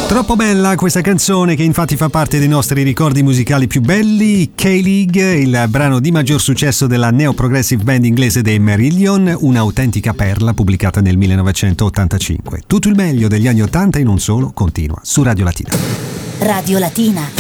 Troppo bella questa canzone, che infatti fa parte dei nostri ricordi musicali più belli. K-League, il brano di maggior successo della neo-progressive band inglese dei Marillion, un'autentica perla pubblicata nel 1985. Tutto il meglio degli anni 80 e non solo continua su Radio Latina. Radio Latina.